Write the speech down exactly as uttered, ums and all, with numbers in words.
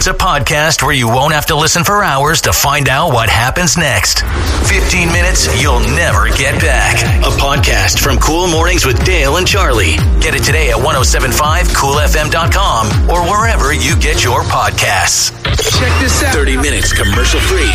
It's a podcast where you won't have to listen for hours to find out what happens next. fifteen minutes you'll never get back. A podcast from Cool Mornings with Dale and Charlie. Get it today at ten seventy-five cool f m dot com or wherever you get your podcasts. Check this out. thirty minutes commercial free.